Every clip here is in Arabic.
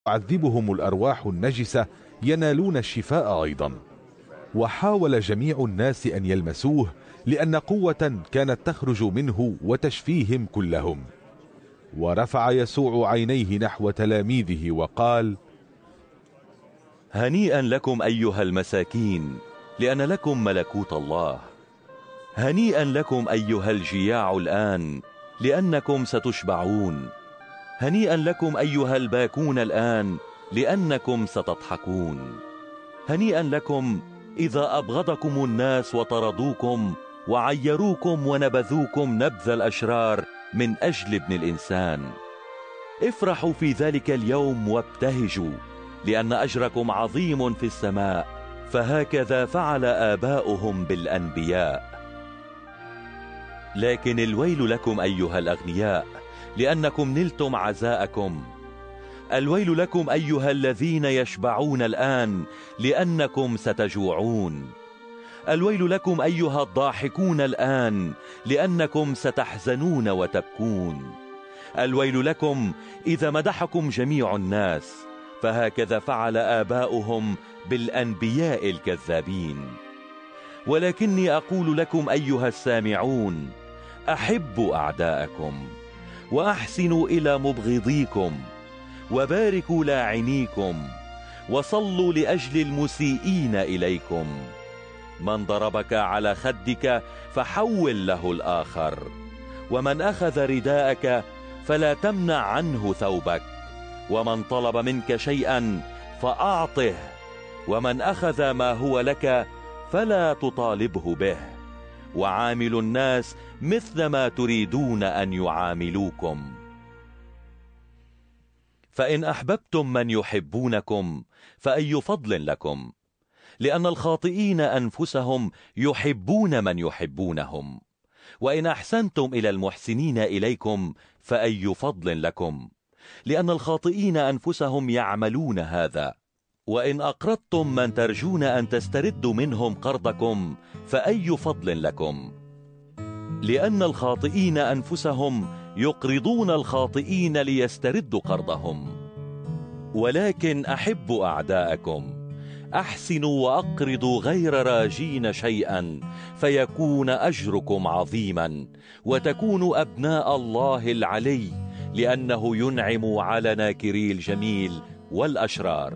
تعذبهم الأرواح النجسة ينالون الشفاء أيضا. وحاول جميع الناس أن يلمسوه، لأن قوة كانت تخرج منه وتشفيهم كلهم. ورفع يسوع عينيه نحو تلاميذه وقال: هنيئا لكم أيها المساكين، لأن لكم ملكوت الله. هنيئا لكم أيها الجياع الآن، لأنكم ستشبعون. هنيئا لكم أيها الباكون الآن، لأنكم ستضحكون. هنيئا لكم إذا أبغضكم الناس وطردوكم وعيروكم ونبذوكم نبذ الأشرار من أجل ابن الإنسان. افرحوا في ذلك اليوم وابتهجوا، لأن أجركم عظيم في السماء، فهكذا فعل آباؤهم بالأنبياء. لكن الويل لكم أيها الأغنياء، لأنكم نلتم عزاءكم. الويل لكم أيها الذين يشبعون الآن، لأنكم ستجوعون. الويل لكم أيها الضاحكون الآن، لأنكم ستحزنون وتبكون. الويل لكم إذا مدحكم جميع الناس، فهكذا فعل آباؤهم بالأنبياء الكذابين. ولكني أقول لكم أيها السامعون: أحبوا أعداءكم، وأحسنوا إلى مبغضيكم، وباركوا لاعنيكم، وصلوا لأجل المسيئين إليكم. من ضربك على خدك فحول له الآخر، ومن أخذ رداءك فلا تمنع عنه ثوبك، ومن طلب منك شيئا فأعطه، ومن أخذ ما هو لك فلا تطالبه به، وعاملوا الناس مثل ما تريدون أن يعاملوكم. فإن أحببتم من يحبونكم فأي فضل لكم؟ لأن الخاطئين أنفسهم يحبون من يحبونهم. وإن أحسنتم إلى المحسنين إليكم فأي فضل لكم؟ لأن الخاطئين أنفسهم يعملون هذا. وإن أقرضتم من ترجون أن تستردوا منهم قرضكم فأي فضل لكم؟ لأن الخاطئين أنفسهم يقرضون الخاطئين ليستردوا قرضهم. ولكن أحبوا أعداءكم، أحسنوا وأقرضوا غير راجين شيئا، فيكون أجركم عظيما، وتكونوا أبناء الله العلي، لأنه ينعم على ناكري الجميل والأشرار.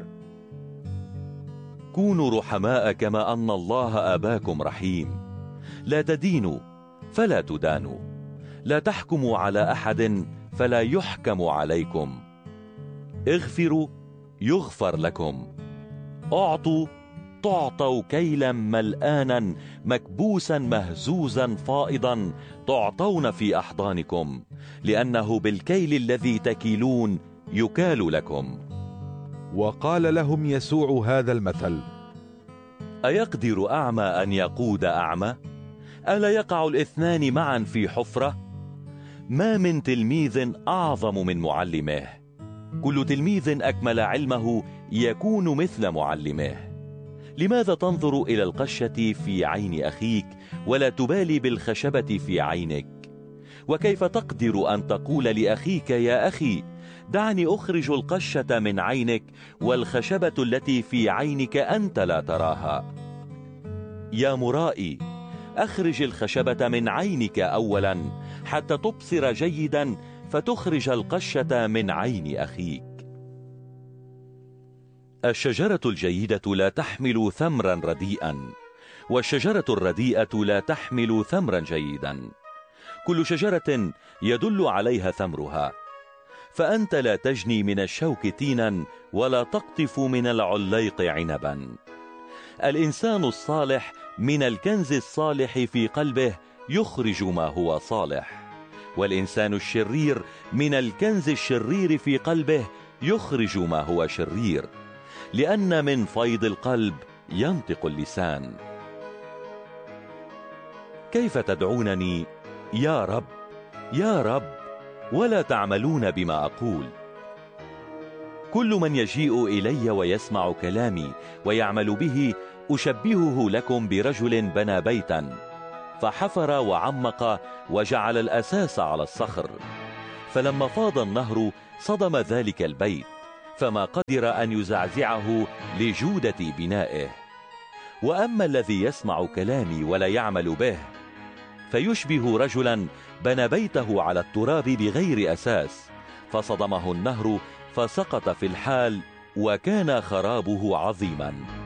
كونوا رحماء كما أن الله أباكم رحيم. لا تدينوا فلا تدانوا، لا تحكموا على أحد فلا يحكم عليكم. اغفروا يغفر لكم، اعطوا تعطوا كيلا ملآنا مكبوسا مهزوزا فائضا تعطون في أحضانكم، لأنه بالكيل الذي تكيلون يكال لكم. وقال لهم يسوع هذا المثل: أيقدر أعمى أن يقود أعمى؟ ألا يقع الاثنان معا في حفرة؟ ما من تلميذ أعظم من معلمه، كل تلميذ أكمل علمه يكون مثل معلمه. لماذا تنظر إلى القشة في عين أخيك ولا تبالي بالخشبة في عينك؟ وكيف تقدر أن تقول لأخيك: يا أخي دعني أخرج القشة من عينك، والخشبة التي في عينك أنت لا تراها؟ يا مرائي، أخرج الخشبة من عينك أولا حتى تبصر جيدا، فتخرج القشة من عين أخيك. الشجرة الجيدة لا تحمل ثمرا رديئا، والشجرة الرديئة لا تحمل ثمرا جيدا. كل شجرة يدل عليها ثمرها. فأنت لا تجني من الشوك تينا، ولا تقطف من العليق عنبا. الإنسان الصالح من الكنز الصالح في قلبه يخرج ما هو صالح، والإنسان الشرير من الكنز الشرير في قلبه يخرج ما هو شرير، لأن من فيض القلب ينطق اللسان. كيف تدعونني يا رب يا رب ولا تعملون بما أقول؟ كل من يجيء إلي ويسمع كلامي ويعمل به أشبهه لكم برجل بنى بيتا، فحفر وعمق وجعل الأساس على الصخر. فلما فاض النهر صدم ذلك البيت، فما قدر أن يزعزعه لجودة بنائه. وأما الذي يسمع كلامي ولا يعمل به فيشبه رجلا بنى بيته على التراب بغير أساس، فصدمه النهر فسقط في الحال، وكان خرابه عظيما.